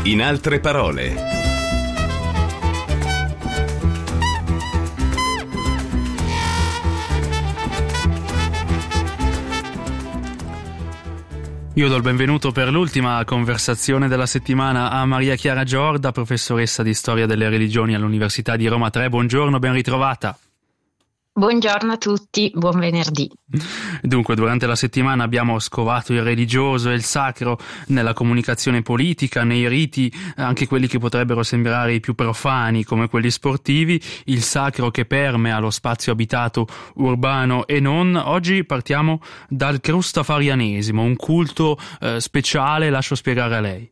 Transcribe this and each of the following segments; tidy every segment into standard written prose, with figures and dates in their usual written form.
In altre parole. Io do il benvenuto per l'ultima conversazione della settimana a Maria Chiara Giorda, professoressa di storia delle religioni all'Università di Roma 3. Buongiorno, ben ritrovata. Buongiorno a tutti, buon venerdì. Dunque, durante la settimana abbiamo scovato il religioso e il sacro nella comunicazione politica, nei riti, anche quelli che potrebbero sembrare i più profani come quelli sportivi, il sacro che permea lo spazio abitato urbano e non. Oggi partiamo dal crustafarianesimo, un culto speciale, lascio spiegare a lei.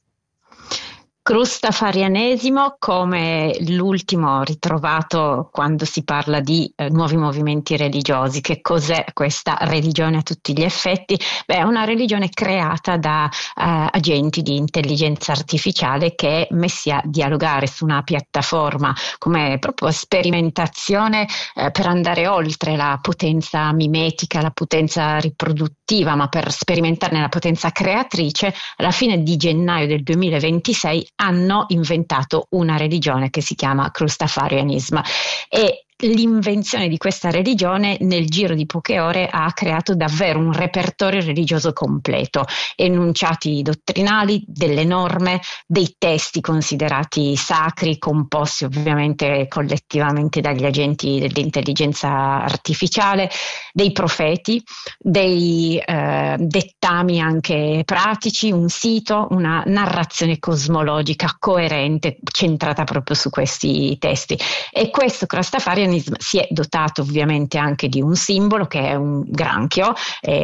Crustafarianesimo come l'ultimo ritrovato quando si parla di nuovi movimenti religiosi. Che cos'è questa religione a tutti gli effetti? Beh, è una religione creata da agenti di intelligenza artificiale che messi a dialogare su una piattaforma come proprio sperimentazione per andare oltre la potenza mimetica, la potenza riproduttiva, ma per sperimentarne la potenza creatrice. Alla fine di gennaio del 2026 hanno inventato una religione che si chiama Crustafarianism, e l'invenzione di questa religione nel giro di poche ore ha creato davvero un repertorio religioso completo, enunciati dottrinali, delle norme, dei testi considerati sacri, composti ovviamente collettivamente dagli agenti dell'intelligenza artificiale, dei profeti, dei dettami anche pratici, un sito, una narrazione cosmologica coerente centrata proprio su questi testi. E questo Crustafarianism si è dotato ovviamente anche di un simbolo che è un granchio.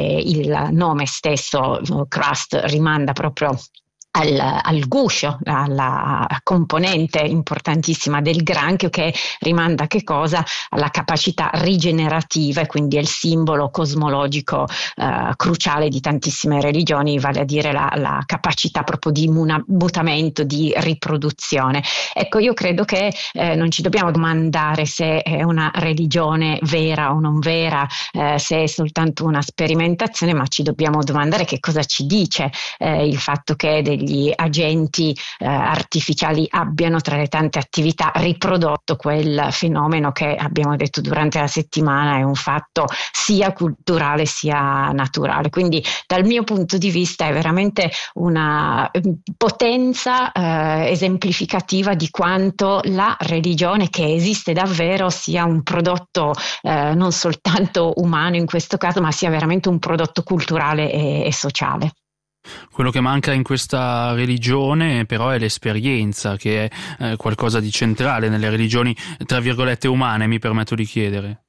Il nome stesso, crust, rimanda proprio al guscio, alla componente importantissima del granchio, che rimanda che cosa? Alla capacità rigenerativa, e quindi è il simbolo cosmologico cruciale di tantissime religioni, vale a dire la capacità proprio di mutamento, di riproduzione. Ecco, io credo che non ci dobbiamo domandare se è una religione vera o non vera, se è soltanto una sperimentazione, ma ci dobbiamo domandare che cosa ci dice il fatto che degli agenti artificiali abbiano, tra le tante attività, riprodotto quel fenomeno che abbiamo detto durante la settimana è un fatto sia culturale sia naturale. Quindi dal mio punto di vista è veramente una potenza esemplificativa di quanto la religione, che esiste davvero, sia un prodotto non soltanto umano in questo caso, ma sia veramente un prodotto culturale e sociale. Quello che manca in questa religione però è l'esperienza, che è qualcosa di centrale nelle religioni, tra virgolette, umane, mi permetto di chiedere.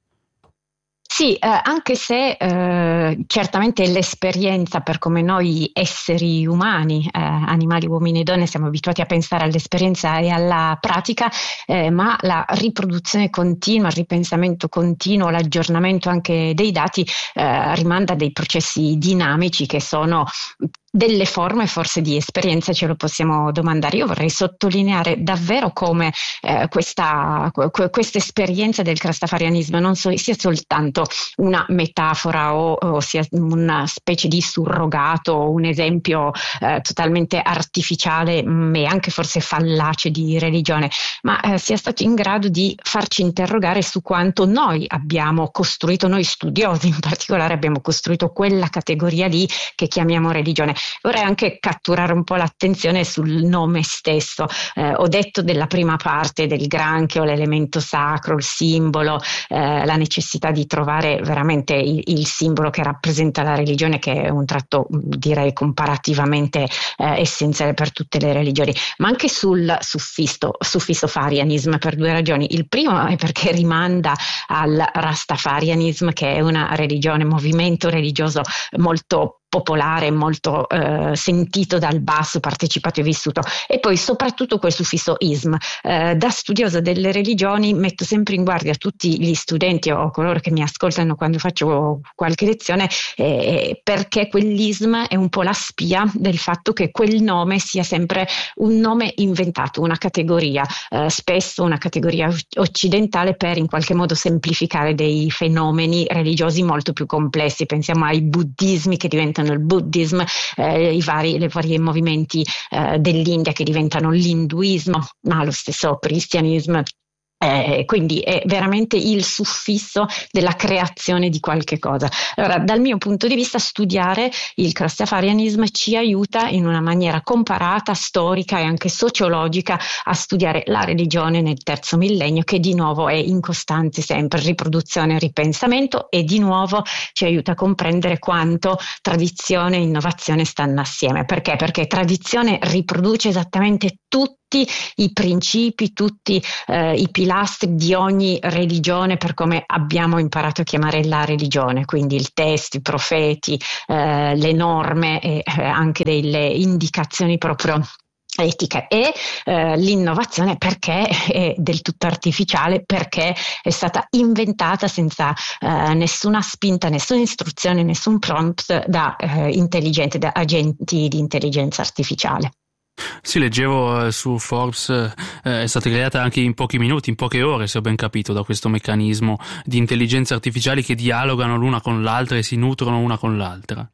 Sì, anche se certamente l'esperienza, per come noi esseri umani, animali, uomini e donne, siamo abituati a pensare all'esperienza e alla pratica, ma la riproduzione continua, il ripensamento continuo, l'aggiornamento anche dei dati rimanda a dei processi dinamici che sono delle forme forse di esperienza, ce lo possiamo domandare. Io vorrei sottolineare davvero come questa esperienza del crustafarianismo non sia soltanto una metafora o sia una specie di surrogato, un esempio totalmente artificiale e anche forse fallace di religione, ma sia stato in grado di farci interrogare su quanto noi abbiamo costruito, noi studiosi in particolare, abbiamo costruito quella categoria lì che chiamiamo religione. Vorrei anche catturare un po' l'attenzione sul nome stesso. Ho detto della prima parte del granchio, l'elemento sacro, il simbolo, la necessità di trovare veramente il simbolo che rappresenta la religione, che è un tratto direi comparativamente essenziale per tutte le religioni, ma anche sul suffisso farianism, per due ragioni. Il primo è perché rimanda al rastafarianism, che è una religione, movimento religioso molto popolare, molto sentito dal basso, partecipato e vissuto, e poi soprattutto quel suffisso ism. Da studiosa delle religioni metto sempre in guardia tutti gli studenti o coloro che mi ascoltano quando faccio qualche lezione, perché quell'ism è un po' la spia del fatto che quel nome sia sempre un nome inventato, una categoria, spesso una categoria occidentale, per in qualche modo semplificare dei fenomeni religiosi molto più complessi. Pensiamo ai buddismi che diventano diventano il buddismo, i vari movimenti dell'India che diventano l'induismo, ma lo stesso cristianesimo. Quindi è veramente il suffisso della creazione di qualche cosa. Allora, dal mio punto di vista, studiare il Rastafarianismo ci aiuta in una maniera comparata, storica e anche sociologica a studiare la religione nel terzo millennio, che di nuovo è in costante sempre riproduzione e ripensamento, e di nuovo ci aiuta a comprendere quanto tradizione e innovazione stanno assieme. Perché? Perché tradizione riproduce esattamente tutti i principi, tutti i pilastri di ogni religione, per come abbiamo imparato a chiamare la religione, quindi il testo, i profeti, le norme e anche delle indicazioni proprio etiche, e l'innovazione perché è del tutto artificiale, perché è stata inventata senza nessuna spinta, nessuna istruzione, nessun prompt da agenti di intelligenza artificiale. Sì, leggevo su Forbes, è stata creata anche in pochi minuti, in poche ore, se ho ben capito, da questo meccanismo di intelligenze artificiali che dialogano l'una con l'altra e si nutrono una con l'altra.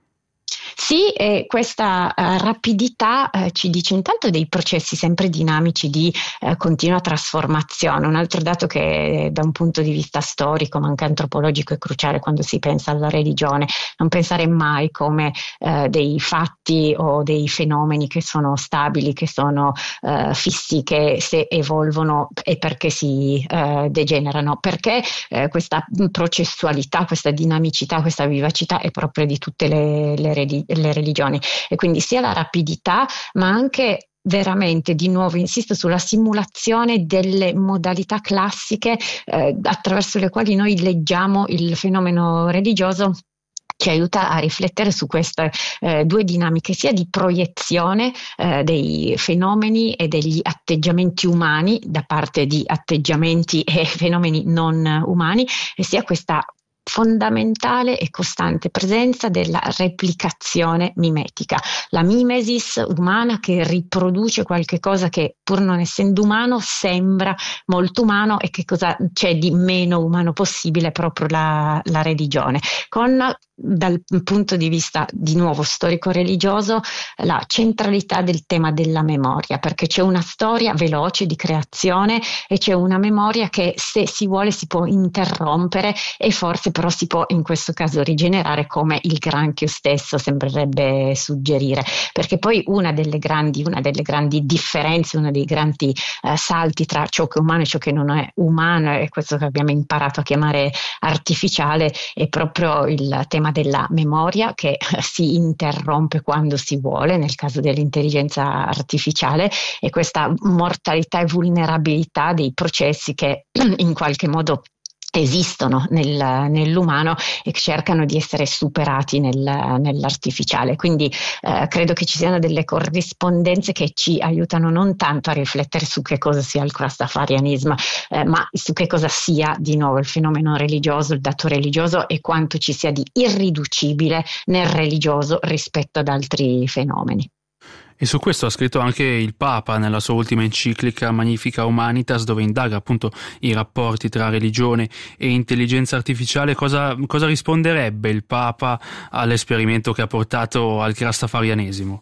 Sì, e questa rapidità ci dice intanto dei processi sempre dinamici di continua trasformazione. Un altro dato che da un punto di vista storico, ma anche antropologico, è cruciale quando si pensa alla religione: non pensare mai come dei fatti o dei fenomeni che sono stabili, che sono fissi, che se evolvono è perché si degenerano, perché questa processualità, questa dinamicità, questa vivacità è proprio di tutte le religioni, e quindi sia la rapidità, ma anche veramente, di nuovo insisto sulla simulazione delle modalità classiche attraverso le quali noi leggiamo il fenomeno religioso, ci aiuta a riflettere su queste due dinamiche, sia di proiezione dei fenomeni e degli atteggiamenti umani da parte di atteggiamenti e fenomeni non umani, e sia questa fondamentale e costante presenza della replicazione mimetica, la mimesis umana che riproduce qualche cosa che, pur non essendo umano, sembra molto umano. E che cosa c'è di meno umano possibile? Proprio la religione, con, dal punto di vista di nuovo storico-religioso, la centralità del tema della memoria, perché c'è una storia veloce di creazione e c'è una memoria che, se si vuole, si può interrompere, e forse però si può in questo caso rigenerare, come il granchio stesso sembrerebbe suggerire, perché poi una delle grandi differenze, uno dei grandi salti tra ciò che è umano e ciò che non è umano, e questo che abbiamo imparato a chiamare artificiale, è proprio il tema della memoria, che si interrompe quando si vuole nel caso dell'intelligenza artificiale, e questa mortalità e vulnerabilità dei processi che in qualche modo esistono nell'umano e che cercano di essere superati nell'artificiale. Quindi credo che ci siano delle corrispondenze che ci aiutano non tanto a riflettere su che cosa sia il Rastafarianismo, ma su che cosa sia di nuovo il fenomeno religioso, il dato religioso, e quanto ci sia di irriducibile nel religioso rispetto ad altri fenomeni. E su questo ha scritto anche il Papa nella sua ultima enciclica Magnificat Humanitas, dove indaga appunto i rapporti tra religione e intelligenza artificiale. Cosa risponderebbe il Papa all'esperimento che ha portato al Rastafarianesimo?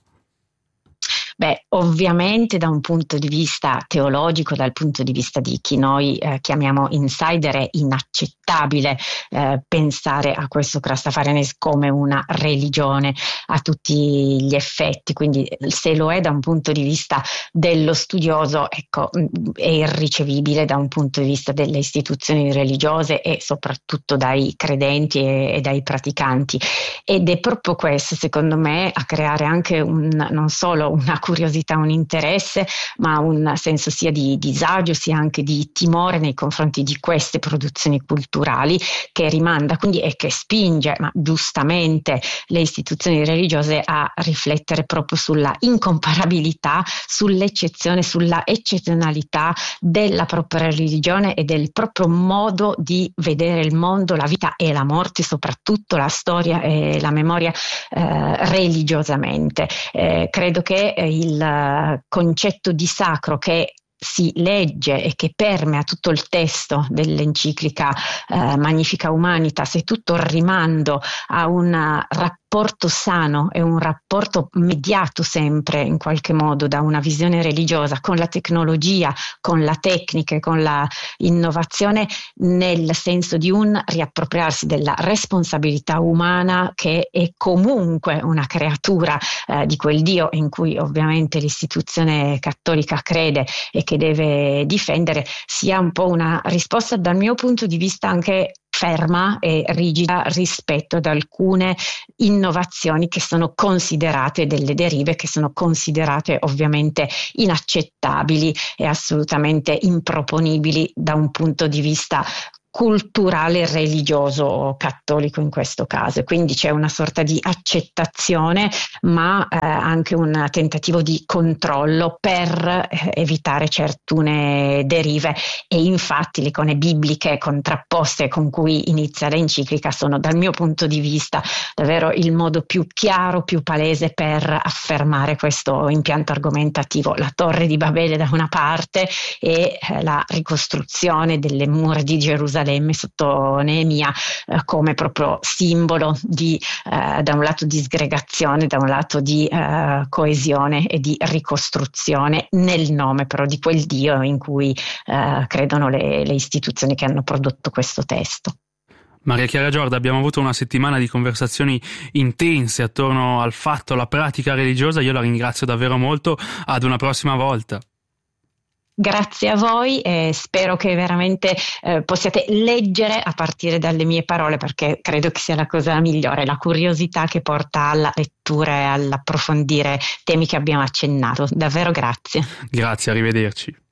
Beh, ovviamente da un punto di vista teologico, dal punto di vista di chi noi chiamiamo insider, è inaccettabile pensare a questo Rastafarianesimo come una religione a tutti gli effetti. Quindi, se lo è da un punto di vista dello studioso, ecco, è irricevibile da un punto di vista delle istituzioni religiose e soprattutto dai credenti e dai praticanti. Ed è proprio questo, secondo me, a creare anche non solo una curiosità, un interesse, ma un senso sia di disagio sia anche di timore nei confronti di queste produzioni culturali, che rimanda quindi e che spinge, ma giustamente, le istituzioni religiose a riflettere proprio sulla incomparabilità, sull'eccezione, sulla eccezionalità della propria religione e del proprio modo di vedere il mondo, la vita e la morte, soprattutto la storia e la memoria religiosamente. Credo che il concetto di sacro che si legge e che permea tutto il testo dell'enciclica Magnificat Humanitas, e tutto il rimando a un rapporto sano e un rapporto mediato sempre in qualche modo da una visione religiosa con la tecnologia, con la tecnica e con la innovazione, nel senso di un riappropriarsi della responsabilità umana che è comunque una creatura di quel Dio in cui ovviamente l'istituzione cattolica crede e che deve difendere, sia un po' una risposta dal mio punto di vista anche ferma e rigida rispetto ad alcune innovazioni che sono considerate delle derive, che sono considerate ovviamente inaccettabili e assolutamente improponibili da un punto di vista culturale e religioso cattolico in questo caso. Quindi c'è una sorta di accettazione, ma anche un tentativo di controllo per evitare certune derive, e infatti le icone bibliche contrapposte con cui inizia l'enciclica sono, dal mio punto di vista, davvero il modo più chiaro, più palese per affermare questo impianto argomentativo. La Torre di Babele da una parte e la ricostruzione delle mura di Gerusalemme sotto Neemia come proprio simbolo di da un lato di disgregazione, da un lato di coesione e di ricostruzione nel nome però di quel Dio in cui credono le istituzioni che hanno prodotto questo testo. Maria Chiara Giorda, abbiamo avuto una settimana di conversazioni intense attorno al fatto, alla pratica religiosa. Io la ringrazio davvero molto, ad una prossima volta. Grazie a voi e spero che veramente possiate leggere a partire dalle mie parole, perché credo che sia la cosa migliore, la curiosità che porta alla lettura e all'approfondire temi che abbiamo accennato. Davvero grazie. Grazie, arrivederci.